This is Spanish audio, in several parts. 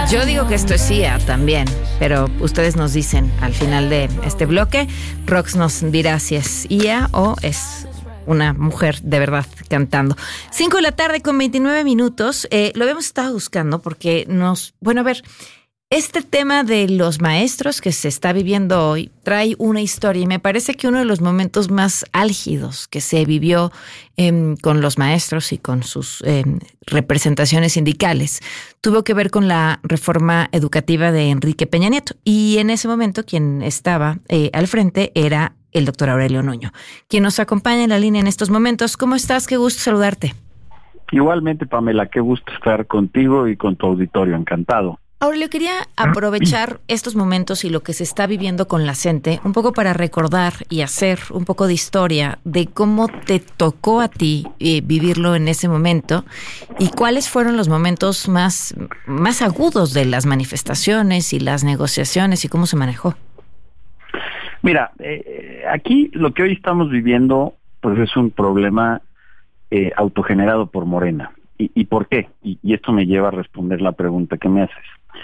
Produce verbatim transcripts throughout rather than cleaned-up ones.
Yo digo que esto es I A también, pero ustedes nos dicen al final de este bloque. Rox nos dirá si es I A o es una mujer de verdad cantando. Cinco de la tarde con veintinueve minutos. Eh, lo habíamos estado buscando porque nos... Bueno, a ver, este tema de los maestros que se está viviendo hoy trae una historia y me parece que uno de los momentos más álgidos que se vivió eh, con los maestros y con sus eh, representaciones sindicales tuvo que ver con la reforma educativa de Enrique Peña Nieto. Y en ese momento quien estaba eh, al frente era el doctor Aurelio Nuño, quien nos acompaña en la línea en estos momentos. ¿Cómo estás? Qué gusto saludarte. Igualmente, Pamela, qué gusto estar contigo y con tu auditorio. Encantado. Aurelio, quería aprovechar estos momentos y lo que se está viviendo con la CENTE un poco para recordar y hacer un poco de historia de cómo te tocó a ti eh, vivirlo en ese momento y cuáles fueron los momentos más, más agudos de las manifestaciones y las negociaciones y cómo se manejó. Mira, eh, aquí lo que hoy estamos viviendo pues es un problema eh, autogenerado por Morena. ¿Y, y por qué? Y, y esto me lleva a responder la pregunta que me haces.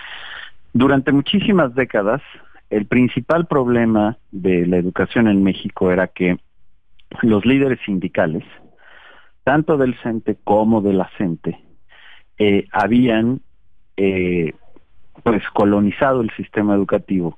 Durante muchísimas décadas, el principal problema de la educación en México era que los líderes sindicales, tanto del CENTE como de la CENTE, eh, habían eh, pues colonizado el sistema educativo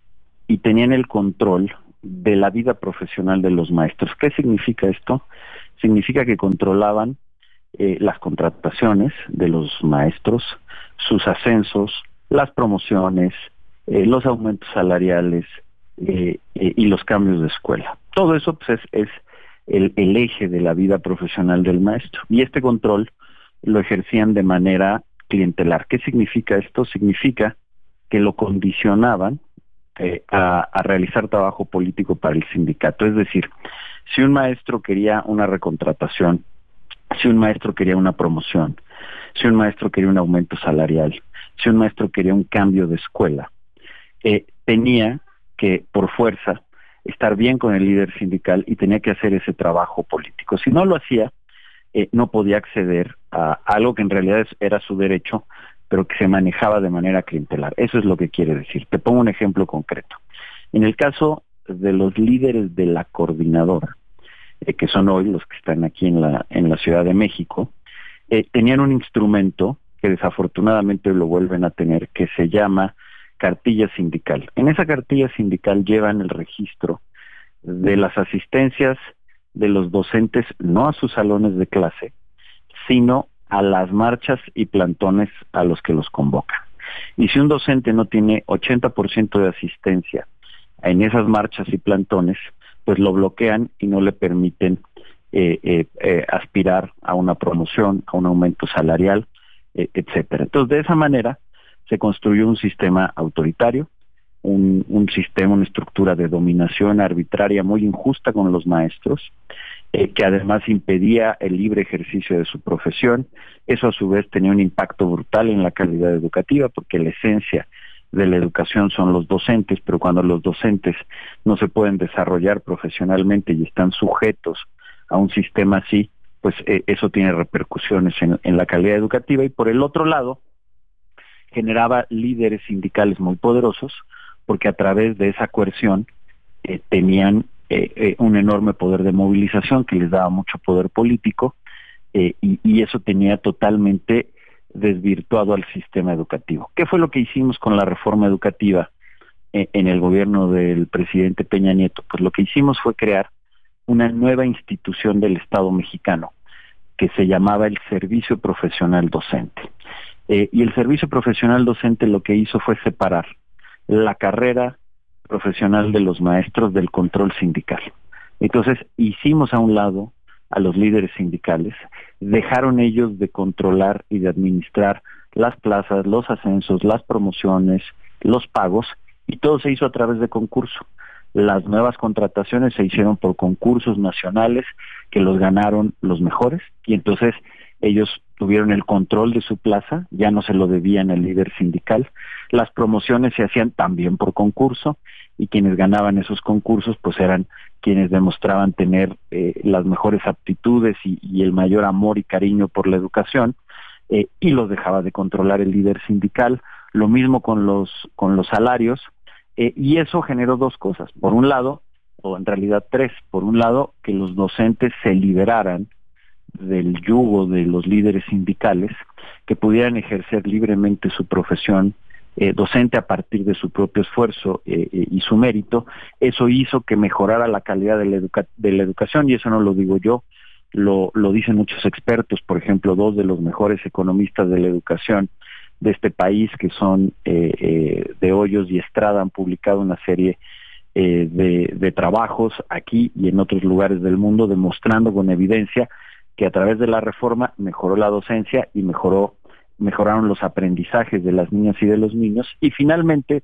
y tenían el control de la vida profesional de los maestros. ¿Qué significa esto? Significa que controlaban eh, las contrataciones de los maestros, sus ascensos, las promociones, eh, los aumentos salariales eh, eh, y los cambios de escuela. Todo eso pues, es, es el, el eje de la vida profesional del maestro. Y este control lo ejercían de manera clientelar. ¿Qué significa esto? Significa que lo condicionaban eh, a, a realizar trabajo político para el sindicato. Es decir, si un maestro quería una recontratación, si un maestro quería una promoción, si un maestro quería un aumento salarial, si un maestro quería un cambio de escuela, eh, tenía que, por fuerza, estar bien con el líder sindical y tenía que hacer ese trabajo político. Si no lo hacía, eh, no podía acceder a algo que en realidad es, era su derecho, pero que se manejaba de manera clientelar. Eso es lo que quiere decir. Te pongo un ejemplo concreto. En el caso de los líderes de la coordinadora, eh, que son hoy los que están aquí en la, en la Ciudad de México, eh, tenían un instrumento que desafortunadamente lo vuelven a tener, que se llama cartilla sindical. En esa cartilla sindical llevan el registro de las asistencias de los docentes, no a sus salones de clase, sino a las marchas y plantones a los que los convocan. Y si un docente no tiene ochenta por ciento de asistencia en esas marchas y plantones, pues lo bloquean y no le permiten eh, eh, eh, aspirar a una promoción, a un aumento salarial, etcétera. Entonces, de esa manera se construyó un sistema autoritario, un, un sistema, una estructura de dominación arbitraria muy injusta con los maestros, eh, que además impedía el libre ejercicio de su profesión. Eso a su vez tenía un impacto brutal en la calidad educativa, porque la esencia de la educación son los docentes, pero cuando los docentes no se pueden desarrollar profesionalmente y están sujetos a un sistema así, pues eh, eso tiene repercusiones en, en la calidad educativa. Y por el otro lado, generaba líderes sindicales muy poderosos, porque a través de esa coerción eh, tenían eh, eh, un enorme poder de movilización que les daba mucho poder político, eh, y, y eso tenía totalmente desvirtuado al sistema educativo. ¿Qué fue lo que hicimos con la reforma educativa eh, en el gobierno del presidente Peña Nieto? Pues lo que hicimos fue crear una nueva institución del Estado mexicano que se llamaba el Servicio Profesional Docente. Eh, y el Servicio Profesional Docente lo que hizo fue separar la carrera profesional de los maestros del control sindical. Entonces hicimos a un lado a los líderes sindicales, dejaron ellos de controlar y de administrar las plazas, los ascensos, las promociones, los pagos, y todo se hizo a través de concurso. Las nuevas contrataciones se hicieron por concursos nacionales que los ganaron los mejores, y entonces ellos tuvieron el control de su plaza, ya no se lo debían al líder sindical. Las promociones se hacían también por concurso, y quienes ganaban esos concursos pues eran quienes demostraban tener eh, las mejores aptitudes y, y el mayor amor y cariño por la educación, eh, y los dejaba de controlar el líder sindical. lo mismo con los, con los salarios, eh, y eso generó dos cosas. Por un lado, o en realidad tres, por un lado, que los docentes se liberaran del yugo de los líderes sindicales, que pudieran ejercer libremente su profesión eh, docente a partir de su propio esfuerzo eh, eh, y su mérito. Eso hizo que mejorara la calidad de la, educa- de la educación, y eso no lo digo yo, lo, lo dicen muchos expertos. Por ejemplo, dos de los mejores economistas de la educación de este país, que son eh, eh, de Hoyos y Estrada, han publicado una serie eh, de, de trabajos aquí y en otros lugares del mundo, demostrando con evidencia que a través de la reforma mejoró la docencia y mejoró mejoraron los aprendizajes de las niñas y de los niños, y finalmente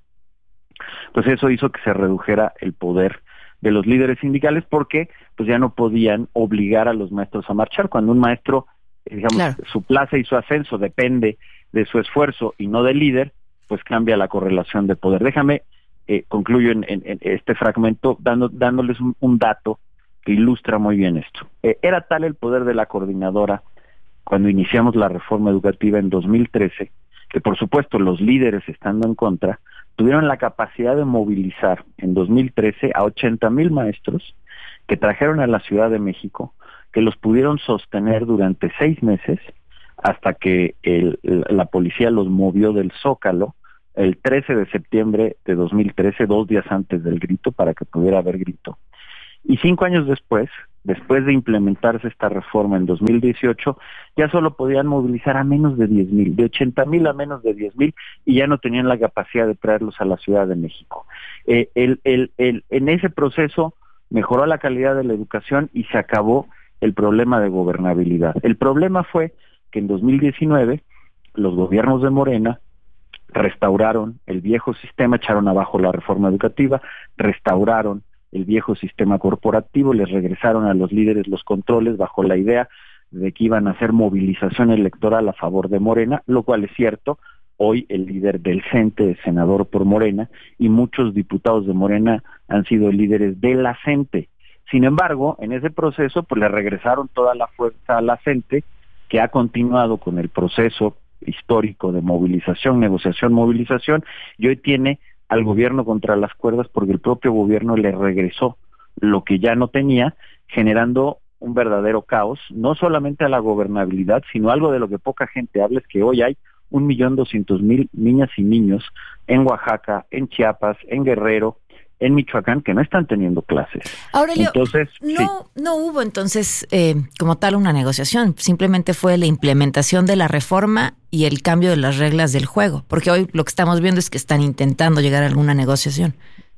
pues eso hizo que se redujera el poder de los líderes sindicales, porque pues ya no podían obligar a los maestros a marchar. Cuando un maestro, digamos, claro, su plaza y su ascenso depende de su esfuerzo y no del líder, pues cambia la correlación de poder. Déjame eh, concluyo en, en, en este fragmento dando, dándoles un, un dato que ilustra muy bien esto. Eh, era tal el poder de la coordinadora cuando iniciamos la reforma educativa en dos mil trece, que por supuesto los líderes, estando en contra, tuvieron la capacidad de movilizar en dos mil trece a ochenta mil maestros que trajeron a la Ciudad de México, que los pudieron sostener durante seis meses hasta que el, la policía los movió del Zócalo el trece de septiembre de dos mil trece, dos días antes del grito, para que pudiera haber grito. Y cinco años después, después de implementarse esta reforma en dos mil dieciocho, ya solo podían movilizar a menos de diez mil, de ochenta mil a menos de diez mil, y ya no tenían la capacidad de traerlos a la Ciudad de México. Eh, el, el, el, en ese proceso mejoró la calidad de la educación y se acabó el problema de gobernabilidad. El problema fue que en dos mil diecinueve los gobiernos de Morena restauraron el viejo sistema, echaron abajo la reforma educativa, restauraron el viejo sistema corporativo, les regresaron a los líderes los controles bajo la idea de que iban a hacer movilización electoral a favor de Morena, lo cual es cierto. Hoy el líder del C E N T E es senador por Morena, y muchos diputados de Morena han sido líderes de la C E N T E. Sin embargo, en ese proceso pues le regresaron toda la fuerza a la C E N T E, que ha continuado con el proceso histórico de movilización, negociación, movilización, y hoy tiene al gobierno contra las cuerdas, porque el propio gobierno le regresó lo que ya no tenía, generando un verdadero caos, no solamente a la gobernabilidad, sino algo de lo que poca gente habla, es que hoy hay un millón doscientos mil niñas y niños en Oaxaca, en Chiapas, en Guerrero, en Michoacán, que no están teniendo clases. Aurelio, entonces, no, sí. no hubo entonces eh, como tal una negociación, simplemente fue la implementación de la reforma y el cambio de las reglas del juego, porque hoy lo que estamos viendo es que están intentando llegar a alguna negociación.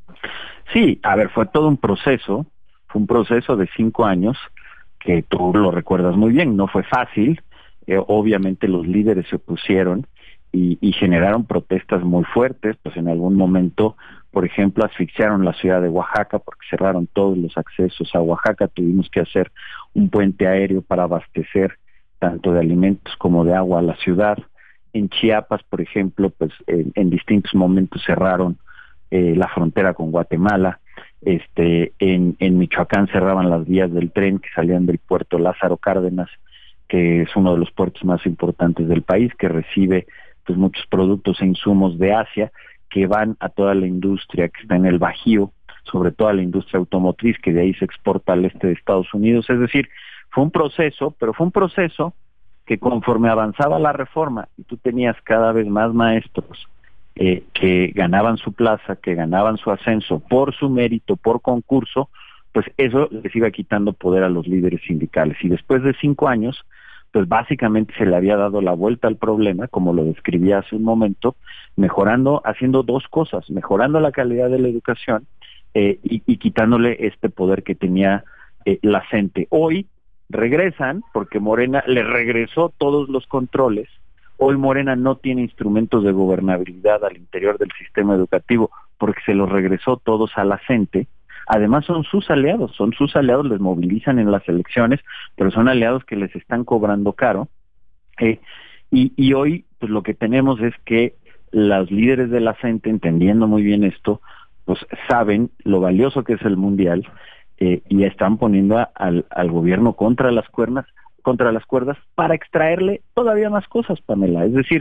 Sí, a ver, fue todo un proceso, fue un proceso de cinco años, que tú lo recuerdas muy bien, no fue fácil, eh, obviamente los líderes se opusieron y, y generaron protestas muy fuertes, pues en algún momento, por ejemplo, asfixiaron la ciudad de Oaxaca porque cerraron todos los accesos a Oaxaca, tuvimos que hacer un puente aéreo para abastecer tanto de alimentos como de agua a la ciudad. En Chiapas, por ejemplo, pues en, en distintos momentos cerraron eh, la frontera con Guatemala. Este, en, en Michoacán cerraban las vías del tren que salían del puerto Lázaro Cárdenas, que es uno de los puertos más importantes del país, que recibe pues muchos productos e insumos de Asia, que van a toda la industria que está en el Bajío, sobre todo a la industria automotriz, que de ahí se exporta al este de Estados Unidos. Es decir, fue un proceso, pero fue un proceso que conforme avanzaba la reforma y tú tenías cada vez más maestros eh, que ganaban su plaza, que ganaban su ascenso por su mérito, por concurso, pues eso les iba quitando poder a los líderes sindicales. Y después de cinco años, pues básicamente se le había dado la vuelta al problema, como lo describí hace un momento, mejorando, haciendo dos cosas, mejorando la calidad de la educación eh, y, y quitándole este poder que tenía eh, la C E N T E. Hoy regresan, porque Morena le regresó todos los controles. Hoy Morena no tiene instrumentos de gobernabilidad al interior del sistema educativo, porque se los regresó todos a la C E N T E. Además son sus aliados, son sus aliados, les movilizan en las elecciones, pero son aliados que les están cobrando caro. Eh, y, y hoy pues lo que tenemos es que los líderes de la C E N T E, entendiendo muy bien esto, pues saben lo valioso que es el mundial eh, y están poniendo a, al, al gobierno contra las cuerdas, contra las cuerdas para extraerle todavía más cosas, Pamela. Es decir,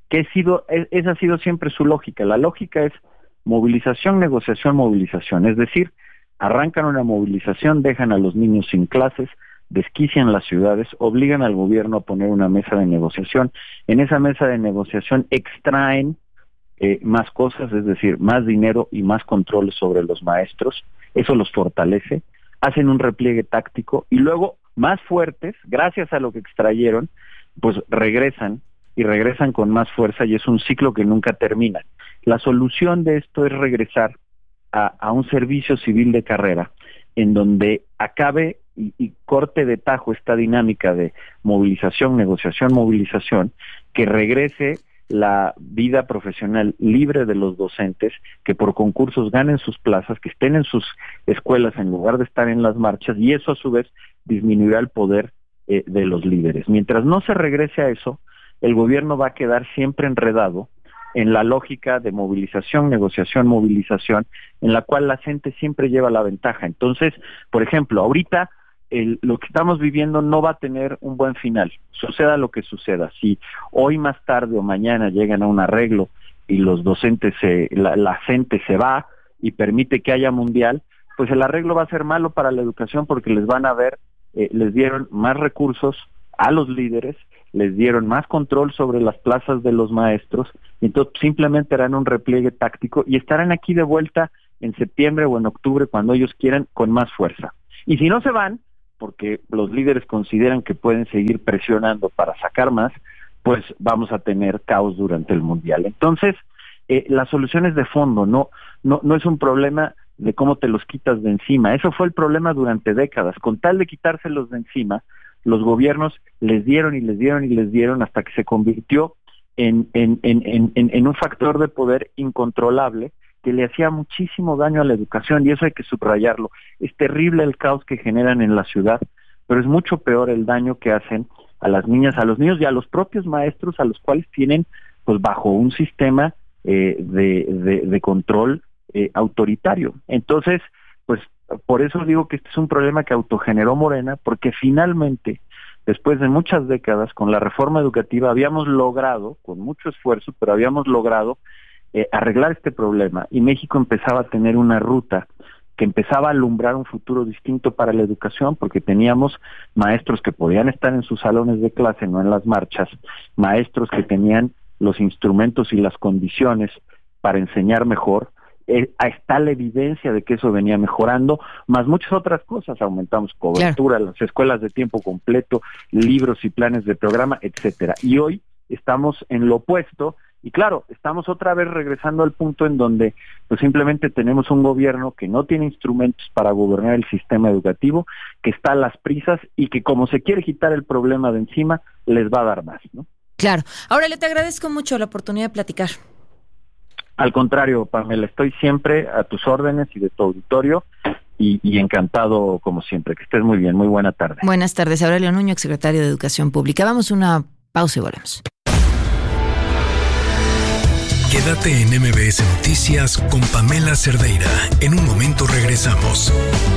que ha sido, esa ha sido siempre su lógica. La lógica es movilización, negociación, movilización. Es decir, arrancan una movilización, dejan a los niños sin clases, desquician las ciudades, obligan al gobierno a poner una mesa de negociación. En esa mesa de negociación extraen eh, más cosas, es decir, más dinero y más control sobre los maestros. Eso los fortalece. Hacen un repliegue táctico y luego, más fuertes, gracias a lo que extrayeron, pues regresan y regresan con más fuerza y es un ciclo que nunca termina. La solución de esto es regresar a, a un servicio civil de carrera en donde acabe y, y corte de tajo esta dinámica de movilización, negociación, movilización, que regrese la vida profesional libre de los docentes, que por concursos ganen sus plazas, que estén en sus escuelas en lugar de estar en las marchas, y eso a su vez disminuirá el poder eh, de los líderes. Mientras no se regrese a eso, el gobierno va a quedar siempre enredado en la lógica de movilización, negociación, movilización, en la cual la gente siempre lleva la ventaja. Entonces, por ejemplo, ahorita el, lo que estamos viviendo no va a tener un buen final, suceda lo que suceda. Si hoy más tarde o mañana llegan a un arreglo y los docentes, se, la, la gente se va y permite que haya mundial, pues el arreglo va a ser malo para la educación porque les van a ver, eh, les dieron más recursos a los líderes, les dieron más control sobre las plazas de los maestros, y entonces simplemente harán un repliegue táctico y estarán aquí de vuelta en septiembre o en octubre cuando ellos quieran con más fuerza. Y si no se van, porque los líderes consideran que pueden seguir presionando para sacar más, pues vamos a tener caos durante el Mundial. Entonces, eh, la solución es de fondo, no, no, no es un problema de cómo te los quitas de encima. Eso fue el problema durante décadas. Con tal de quitárselos de encima, los gobiernos les dieron y les dieron y les dieron hasta que se convirtió en, en, en, en, en un factor de poder incontrolable que le hacía muchísimo daño a la educación, y eso hay que subrayarlo. Es terrible el caos que generan en la ciudad, pero es mucho peor el daño que hacen a las niñas, a los niños y a los propios maestros, a los cuales tienen pues bajo un sistema eh, de, de, de control eh, autoritario. Entonces, pues por eso digo que este es un problema que autogeneró Morena, porque finalmente, después de muchas décadas, con la reforma educativa habíamos logrado, con mucho esfuerzo, pero habíamos logrado eh, arreglar este problema, y México empezaba a tener una ruta que empezaba a alumbrar un futuro distinto para la educación, porque teníamos maestros que podían estar en sus salones de clase, no en las marchas, maestros que tenían los instrumentos y las condiciones para enseñar mejor. Eh, está la evidencia de que eso venía mejorando, más muchas otras cosas. Aumentamos cobertura, claro, las escuelas de tiempo completo, libros y planes de programa, etcétera. Y hoy estamos en lo opuesto, y claro, estamos otra vez regresando al punto en donde pues simplemente tenemos un gobierno que no tiene instrumentos para gobernar el sistema educativo, que está a las prisas y que como se quiere quitar el problema de encima, les va a dar más, ¿no? Claro. Ahora le te agradezco mucho la oportunidad de platicar. Al contrario, Pamela, estoy siempre a tus órdenes y de tu auditorio, y, y encantado como siempre. Que estés muy bien, muy buena tarde. Buenas tardes, Aurelio Nuño, exsecretario de Educación Pública. Vamos a una pausa y volvemos. Quédate en M B S Noticias con Pamela Cerdeira. En un momento regresamos.